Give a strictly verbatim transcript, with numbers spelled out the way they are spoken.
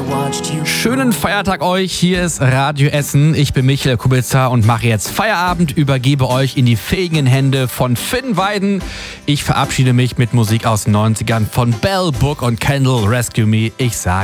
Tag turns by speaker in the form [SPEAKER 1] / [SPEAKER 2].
[SPEAKER 1] Schönen Feiertag euch, hier ist Radio Essen. Ich bin Michael Kubica und mache jetzt Feierabend, übergebe euch in die fähigen Hände von Finn Weiden. Ich verabschiede mich mit Musik aus den neunzigern von Bell, Book und Candle Rescue Me. Ich sage